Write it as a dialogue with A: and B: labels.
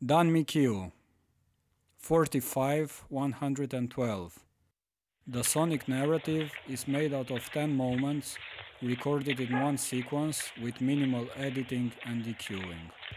A: Dan-MiQ 45112. The sonic narrative is made out of 10 moments recorded in one sequence with minimal editing and EQing.